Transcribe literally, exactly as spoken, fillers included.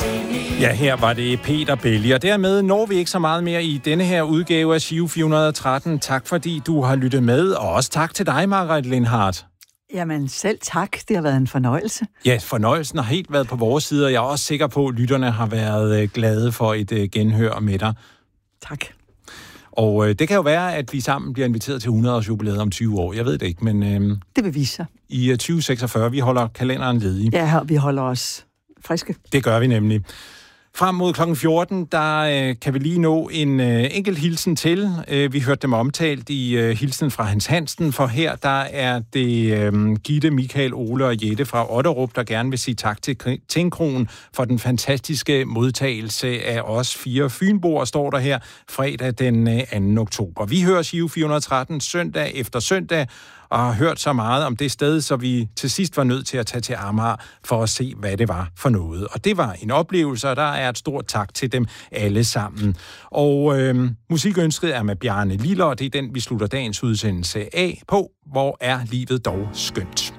Ja, her var det Peter Belli, og dermed når vi ikke så meget mere i denne her udgave af Giro fire hundrede og tretten. Tak fordi du har lyttet med, og også tak til dig, Margrethe Lindhardt. Jamen selv tak, det har været en fornøjelse. Ja, fornøjelsen har helt været på vores side, og jeg er også sikker på, at lytterne har været glade for et genhør med dig. Tak. Og øh, det kan jo være, at vi sammen bliver inviteret til hundrede-års jubilæet om tyve år. Jeg ved det ikke, men... Øh, det vil vise sig. I uh, tyve seksogfyrre, vi holder kalenderen ledig. Ja, vi holder os friske. Det gør vi nemlig. Frem mod klokken fjorten, der øh, kan vi lige nå en øh, enkelt hilsen til. Øh, vi hørte dem omtalt i øh, hilsen fra Hans Hansen, for her der er det øh, Gitte, Michael, Ole og Jette fra Otterup, der gerne vil sige tak til Tinkroen for den fantastiske modtagelse af os fire fynboer, står der her fredag den øh, anden oktober. Vi hører Giro fire hundrede og tretten søndag efter søndag, og har hørt så meget om det sted, så vi til sidst var nødt til at tage til Amager for at se, hvad det var for noget. Og det var en oplevelse, og der er et stort tak til dem alle sammen. Og øh, musikønsket er med Bjarne Liller, og det er den, vi slutter dagens udsendelse af på. Hvor er livet dog skønt.